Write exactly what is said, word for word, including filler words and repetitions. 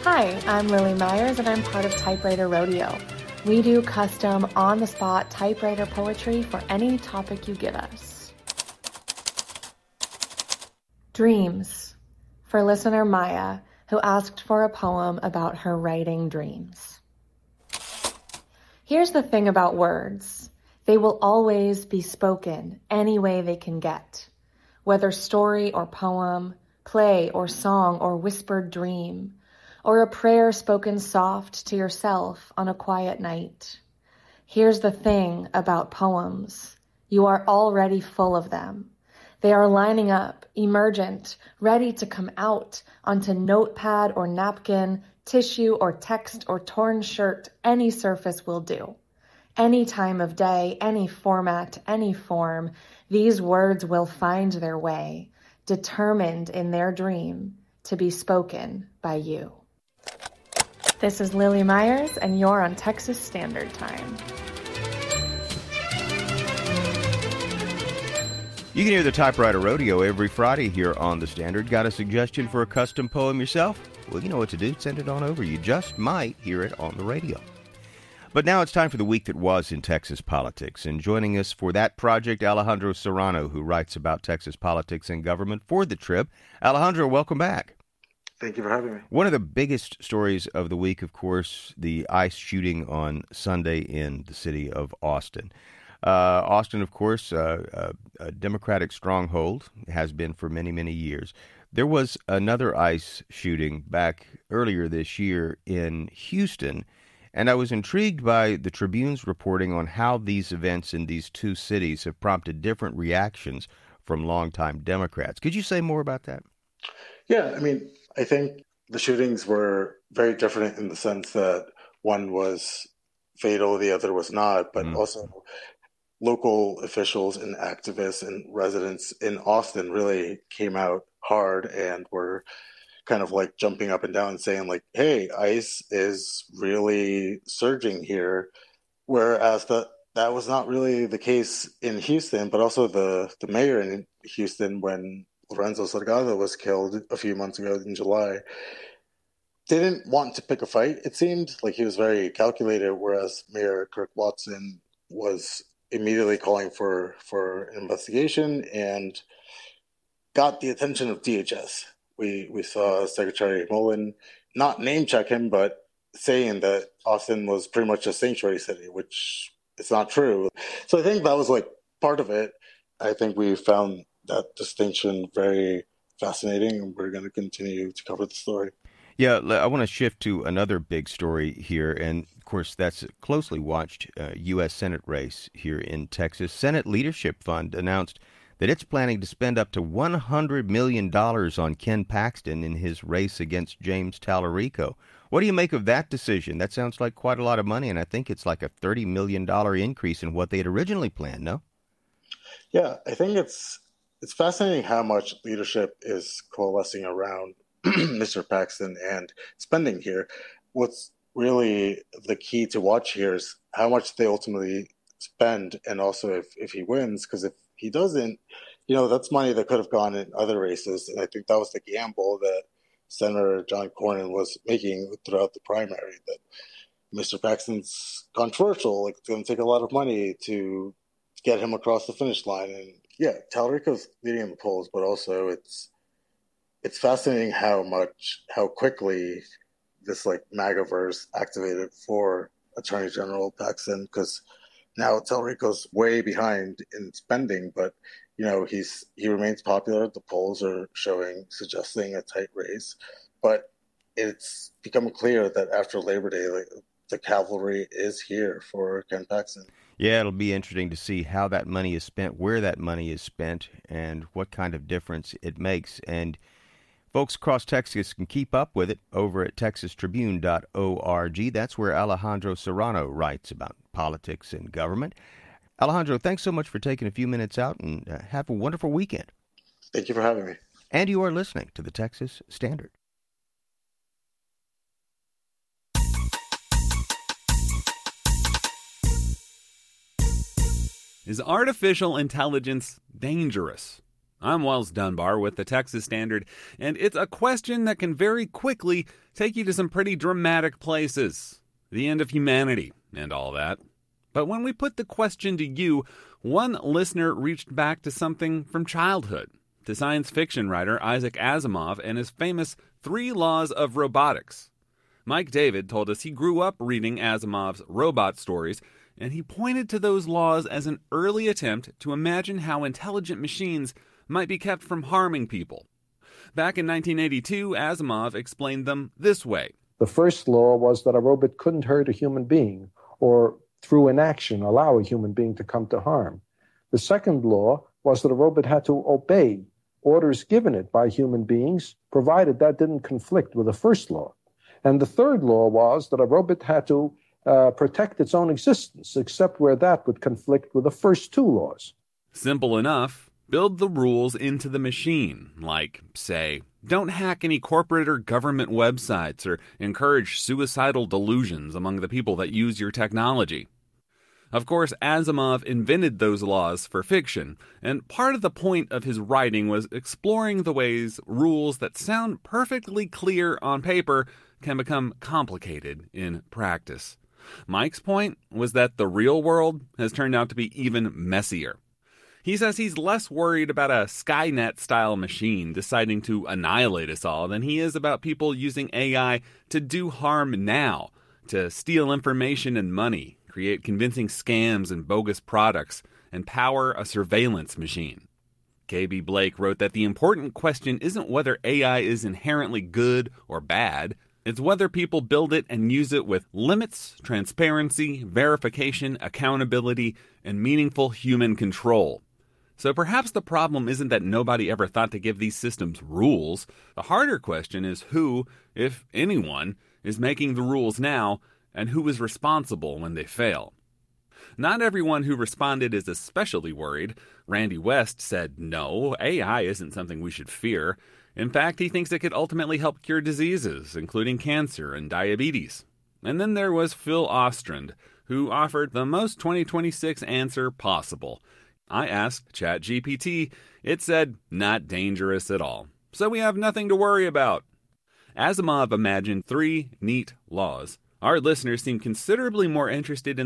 Hi, I'm Lily Myers, and I'm part of Typewriter Rodeo. We do custom, on-the-spot typewriter poetry for any topic you give us. Dreams, for listener Maya, who asked for a poem about her writing dreams. Here's the thing about words. They will always be spoken any way they can get. Whether story or poem, play or song or whispered dream, or a prayer spoken soft to yourself on a quiet night. Here's the thing about poems. You are already full of them. They are lining up, emergent, ready to come out onto notepad or napkin, tissue or text or torn shirt. Any surface will do. Any time of day, any format, any form, these words will find their way, determined in their dream to be spoken by you. This is Lily Myers, and you're on Texas Standard Time. You can hear the Typewriter Rodeo every Friday here on The Standard. Got a suggestion for a custom poem yourself? Well, you know what to do. Send it on over. You just might hear it on the radio. But now it's time for the week that was in Texas politics. And joining us for that project, Alejandro Serrano, who writes about Texas politics and government for The Trib. Alejandro, welcome back. Thank you for having me. One of the biggest stories of the week, of course, the ICE shooting on Sunday in the city of Austin. Uh, Austin, of course, uh, a, a Democratic stronghold, has been for many, many years. There was another ICE shooting back earlier this year in Houston, and I was intrigued by the Tribune's reporting on how these events in these two cities have prompted different reactions from longtime Democrats. Could you say more about that? Yeah, I mean, I think the shootings were very different in the sense that one was fatal, the other was not, but mm. also local officials and activists and residents in Austin really came out hard and were kind of like jumping up and down and saying like, hey, ICE is really surging here. Whereas the, that was not really the case in Houston, but also the, the mayor in Houston, when Lorenzo Salgado was killed a few months ago in July, didn't want to pick a fight. It seemed like he was very calculated, whereas Mayor Kirk Watson was immediately calling for, for an investigation and got the attention of D H S. We we saw Secretary Mullen not name check him, but saying that Austin was pretty much a sanctuary city, which is not true. So I think that was like part of it. I think we found that distinction very fascinating, and we're going to continue to cover the story. Yeah, I want to shift to another big story here, and of course that's a closely watched uh, U S Senate race here in Texas. Senate Leadership Fund announced that it's planning to spend up to one hundred million dollars on Ken Paxton in his race against James Tallarico. What do you make of that decision? That sounds like quite a lot of money, and I think it's like a thirty million dollars increase in what they had originally planned, no? Yeah, I think it's it's fascinating how much leadership is coalescing around Mister Paxton and spending here. What's really the key to watch here is how much they ultimately spend, and also if, if he wins, because if he doesn't, you know, that's money that could have gone in other races. And I think that was the gamble that Senator John Cornyn was making throughout the primary, that Mister Paxton's controversial, like it's going to take a lot of money to get him across the finish line. And yeah, Tallarico's leading in the polls, but also it's it's fascinating how much, how quickly this like MAGAverse activated for Attorney General Paxton, because now Tallarico's way behind in spending, but you know he's he remains popular. The polls are showing, suggesting a tight race, but it's become clear that after Labor Day, like, the cavalry is here for Ken Paxton. Yeah, it'll be interesting to see how that money is spent, where that money is spent, and what kind of difference it makes. And folks across Texas can keep up with it over at texas tribune dot org. That's where Alejandro Serrano writes about politics and government. Alejandro, thanks so much for taking a few minutes out, and uh, have a wonderful weekend. Thank you for having me. And you are listening to the Texas Standard. Is artificial intelligence dangerous? I'm Wells Dunbar with the Texas Standard, and it's a question that can very quickly take you to some pretty dramatic places. The end of humanity and all that. But when we put the question to you, one listener reached back to something from childhood, to science fiction writer Isaac Asimov and his famous Three Laws of Robotics. Mike David told us he grew up reading Asimov's robot stories, and he pointed to those laws as an early attempt to imagine how intelligent machines might be kept from harming people. Back in nineteen eighty-two, Asimov explained them this way. The first law was that a robot couldn't hurt a human being, or through inaction allow a human being to come to harm. The second law was that a robot had to obey orders given it by human beings, provided that didn't conflict with the first law. And the third law was that a robot had to uh, protect its own existence, except where that would conflict with the first two laws. Simple enough. Build the rules into the machine, like, say, don't hack any corporate or government websites or encourage suicidal delusions among the people that use your technology. Of course, Asimov invented those laws for fiction, and part of the point of his writing was exploring the ways rules that sound perfectly clear on paper can become complicated in practice. Mike's point was that the real world has turned out to be even messier. He says he's less worried about a Skynet-style machine deciding to annihilate us all than he is about people using A I to do harm now, to steal information and money, create convincing scams and bogus products, and power a surveillance machine. K B. Blake wrote that the important question isn't whether A I is inherently good or bad, it's whether people build it and use it with limits, transparency, verification, accountability, and meaningful human control. So perhaps the problem isn't that nobody ever thought to give these systems rules. The harder question is who, if anyone, is making the rules now, and who is responsible when they fail. Not everyone who responded is especially worried. Randy West said, no, A I isn't something we should fear. In fact, he thinks it could ultimately help cure diseases, including cancer and diabetes. And then there was Phil Ostrand, who offered the most twenty twenty-six answer possible. I asked ChatGPT. It said, not dangerous at all. So we have nothing to worry about. Asimov imagined three neat laws. Our listeners seem considerably more interested in